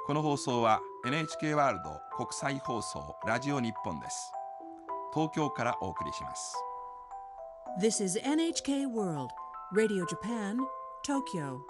この放送は NHK ワールド国際放送ラジオ日本です。東京からお送りします。 This is NHK World Radio Japan, Tokyo.